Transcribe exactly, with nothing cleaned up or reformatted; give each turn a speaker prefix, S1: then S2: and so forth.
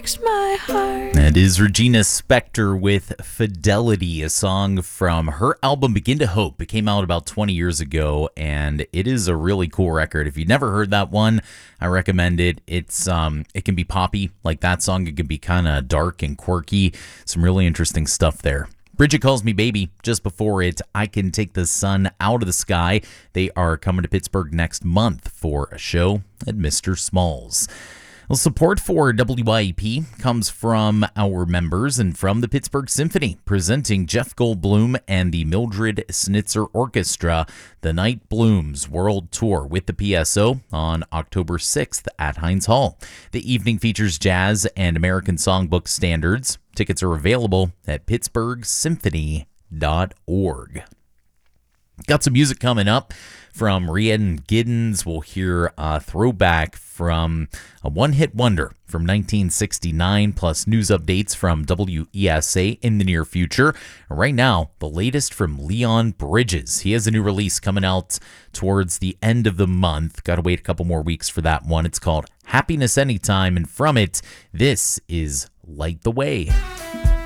S1: breaks my heart.
S2: That is Regina Spektor with Fidelity, a song from her album Begin to Hope. It came out about twenty years ago, and it is a really cool record. If you've never heard that one, I recommend it. It's um, it can be poppy like that song. It can be kind of dark and quirky. Some really interesting stuff there. Bridget Calls Me Baby, just before it, I Can Take the Sun Out of the Sky. They are coming to Pittsburgh next month for a show at Mister Smalls. Well, support for W I E P comes from our members and from the Pittsburgh Symphony, presenting Jeff Goldblum and the Mildred Snitzer Orchestra, the Night Blooms World Tour with the P S O on October sixth at Heinz Hall. The evening features jazz and American songbook standards. Tickets are available at pittsburgh symphony dot org. Got some music coming up from Rhiannon Giddens. We'll hear a throwback from a one-hit wonder from nineteen sixty-nine, plus news updates from W E S A in the near future. Right now, the latest from Leon Bridges. He has a new release coming out towards the end of the month. Got to wait a couple more weeks for that one. It's called Happiness Anytime, and from it, this is Light the Way.